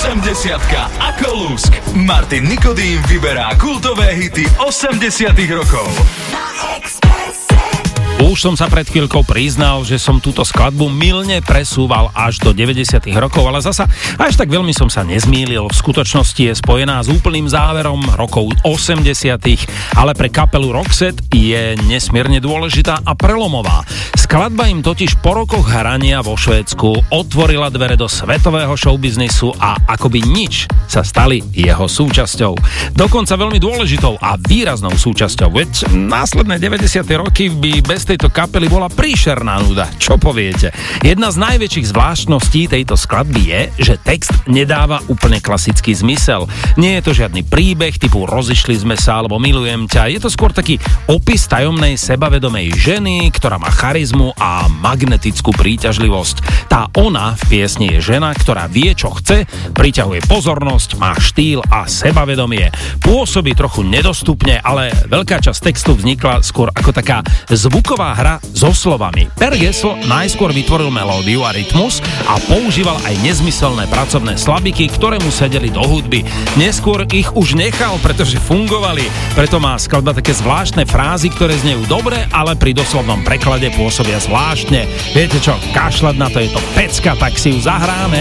80-ka ako lusk. Martin Nikodým vyberá kultové hity 80 rokov. Už som sa pred chvíľkou priznal, že som túto skladbu mylne presúval až do 90 rokov, ale zasa až tak veľmi som sa nezmýlil. V skutočnosti je spojená s úplným záverom rokov 80, ale pre kapelu Roxette je nesmierne dôležitá a prelomová. Skladba im totiž po rokoch hrania vo Švédsku otvorila dvere do svetového showbiznisu a akoby nič sa stali jeho súčasťou. Dokonca veľmi dôležitou a výraznou súčasťou, veď následné 90. roky by bez tejto kapely bola príšerná nuda. Čo poviete? Jedna z najväčších zvláštností tejto skladby je, že text nedáva úplne klasický zmysel. Nie je to žiadny príbeh typu rozišli sme sa alebo milujem ťa. Je to skôr taký opis tajomnej sebavedomej ženy, ktorá má charizmu a magnetickú príťažlivosť. Tá ona v piesni je žena, ktorá vie, čo chce, priťahuje pozornosť, má štýl a sebavedomie. Pôsobí trochu nedostupne, ale veľká časť textu vznikla skôr ako taká zvuková hra so slovami. Per Gessle najskôr vytvoril melódiu a rytmus a používal aj nezmyselné pracovné slabiky, ktoré mu sedeli do hudby. Neskôr ich už nechal, pretože fungovali. Preto má skladba také zvláštne frázy, ktoré znejú dobre, ale pri doslovnom preklade pôsobia zvláštne. Viete čo, kašľať na to, je to pecka, tak si ju zahráme.